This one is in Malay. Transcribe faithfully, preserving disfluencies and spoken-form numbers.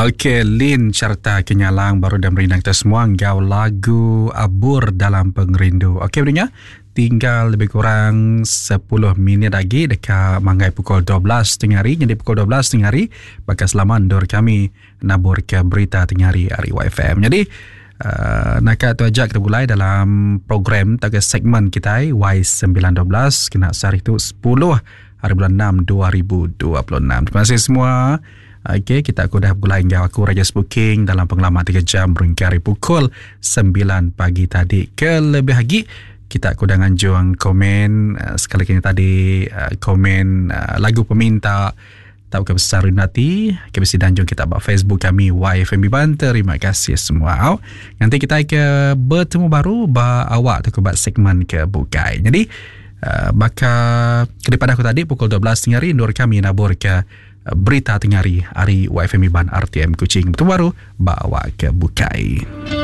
Okey, Lin serta Kenyalang baru dan merinang kita semua ngau lagu Abur dalam Pengerindu. Okey, berikutnya tinggal lebih kurang sepuluh minit lagi dekat manggai pukul dua belas tengah hari. Jadi pukul dua belas tengah hari bakal selamat dor kami nabur ke berita tengah hari hari Y F M. Jadi uh, nak tu ajak kita mulai dalam program atau segmen kita Y sembilan dua belas kena sehari itu sepuluh hari bulan enam dua ribu dua puluh enam. Terima kasih semua. Okey, kita aku dah mulai ngau aku Raja Booking dalam pengalaman tiga jam beringkari pukul sembilan pagi tadi. Kelebih lagi kita aku dah nganjung komen uh, sekali kini tadi uh, komen uh, lagu peminta tahu ke besar nanti ke besi danjung kita buat Facebook kami Y F M Ban. Terima kasih semua. Nanti kita ke bertemu baru ba awak tu ke buat segmen ke bukai. Jadi uh, bakal daripada aku tadi pukul dua belas tengah hari nur kami nabur ke uh, berita tengah hari hari Y F M Ban R T M Kuching. Bertemu baru ba awak ke bukai.